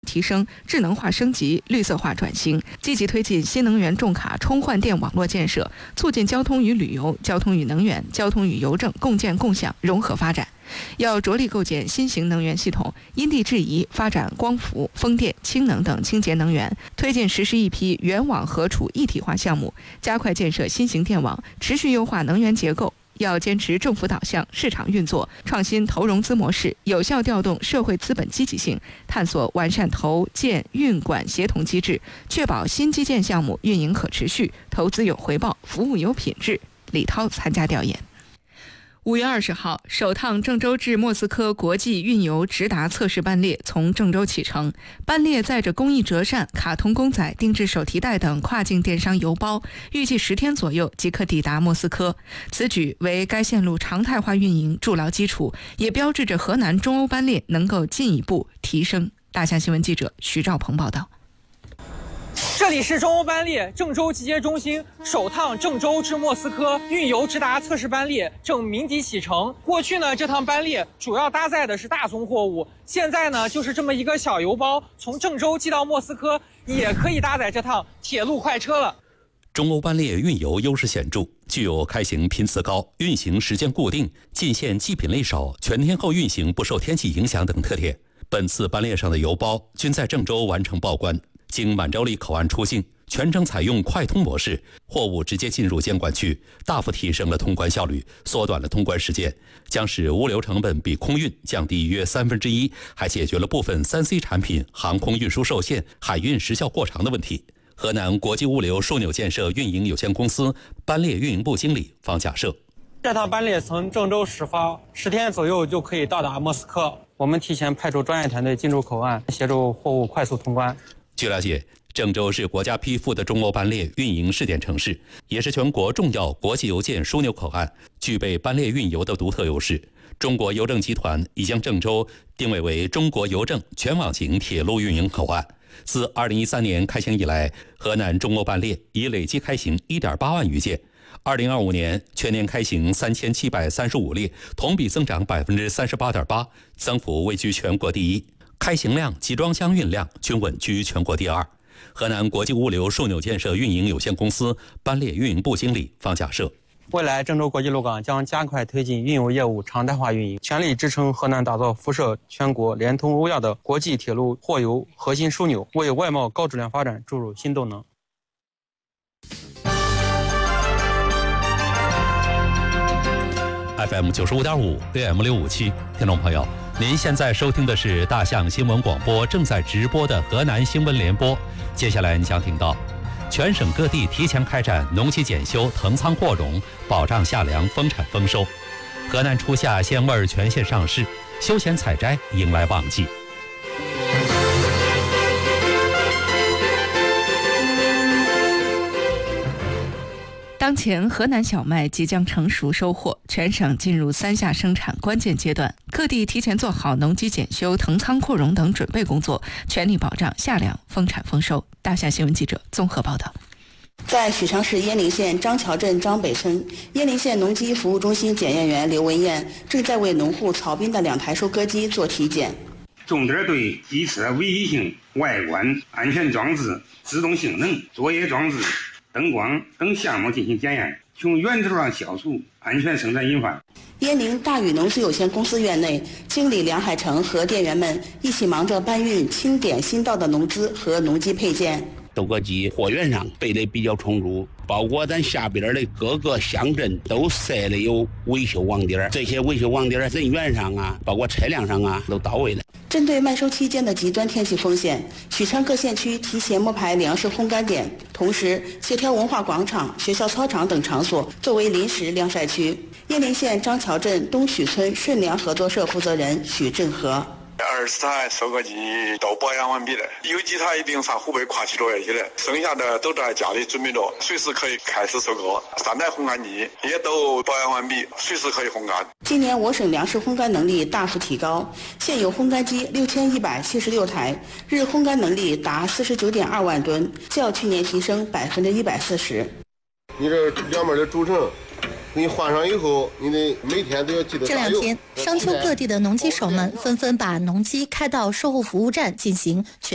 提升、智能化升级、绿色化转型，积极推进新能源重卡充换电网络建设，促进交通与旅游、交通与能源、交通与邮政共建共享融合发展。要着力构建新型能源系统，因地制宜发展光伏、风电、氢能等清洁能源，推进实施一批原网合储一体化项目，加快建设新型电网，持续优化能源结构。要坚持政府导向、市场运作，创新投融资模式，有效调动社会资本积极性，探索完善投建运管协同机制，确保新基建项目运营可持续、投资有回报、服务有品质。李涛参加调研。5月20号，首趟郑州至莫斯科国际运油直达测试班列从郑州启程。班列载着工艺折扇、卡通公仔、定制手提袋等跨境电商邮包，预计10天左右即可抵达莫斯科。此举为该线路常态化运营筑牢基础，也标志着河南中欧班列能够进一步提升。大象新闻记者徐兆鹏报道。 这里是中欧班列郑州集结中心，首趟郑州至莫斯科运油直达测试班列正鸣笛启程。过去呢，这趟班列主要搭载的是大宗货物，现在呢，就是这么一个小邮包，从郑州寄到莫斯科，也可以搭载这趟铁路快车了。 中欧班列运油优势显著，具有开行频次高、运行时间固定、进线祭品类少、全天候运行不受天气影响等特点。本次班列上的邮包均在郑州完成报关，经满洲里口岸出境，全程采用快通模式，货物直接进入监管区，大幅提升了通关效率，缩短了通关时间，将使物流成本比空运降低约1/3，还解决了部分3C 产品航空运输受限、海运时效过长的问题。河南国际物流枢纽建设运营有限公司班列运营部经理方甲社： 这趟班列从郑州始发，10天左右就可以到达莫斯科。我们提前派出专业团队进入口岸，协助货物快速通关。 据了解，郑州是国家批复的中欧班列运营试点城市，也是全国重要国际邮件枢纽口岸，具备班列运油的独特优势。中国邮政集团已将郑州定位为中国邮政全网型铁路运营口岸。自2013年开行以来，河南中欧班列已累计开行1.8万余件。2025年全年开行3735列，同比增长38.8%，增幅位居全国第一。开行量、集装箱运量均稳居全国第2。河南国际物流枢纽建设运营有限公司班列运营部经理方甲社： 未来郑州国际陆港将加快推进运油业务常态化运营，全力支撑河南打造辐射全国、连通欧亚的国际铁路货邮核心枢纽，为外贸高质量发展注入新动能。 FM 95.5 AM 657，听众朋友，您现在收听的是大象新闻广播正在直播的河南新闻联播。接下来您将听到，全省各地提前开展农期检修、腾仓扩容，保障夏粮丰产丰收。河南初夏鲜味全线上市，休闲采摘迎来旺季。 当前河南小麦即将成熟收获，全省进入3夏生产关键阶段，各地提前做好农机检修、腾仓扩容等准备工作，全力保障夏粮丰产丰收。大象新闻记者综合报道。 在许昌市鄢陵县张桥镇张北村，鄢陵县农机服务中心检验员刘文艳正在为农户曹斌的2台收割机做体检。 重点对机车唯一性、外观、安全装置、制动性能、作业装置、灯光等项目进行检验，从源头上消除安全生产隐患。 鄢陵大禹农资有限公司院内，经理梁海成和店员们一起忙着搬运清点新到的农资和农机配件。 收割机货源上备得比较充足，包括咱下边的各个乡镇都设了有维修网点，这些维修网点人员上啊，包括车辆上啊，都到位了。 针对麦收期间的极端天气风险，许昌各县区提前摸排粮食烘干点，同时协调文化广场、学校操场等场所作为临时晾晒区。鄢陵县张桥镇东许村顺粮合作社负责人许振和 ：20台收割机都保养完毕了，有几台已经上湖北跨期作业去了，剩下的都在家里准备着，随时可以开始收割。3台烘干机也都保养完毕，随时可以烘干。 今年我省粮食烘干能力大幅提高，现有烘干机6176台，日烘干能力达49.2万吨，较去年提升140%。 你这两边的轴承给你换上以后，你得每天都要记得这2天，商丘各地的农机手们纷纷把农机开到售后服务站进行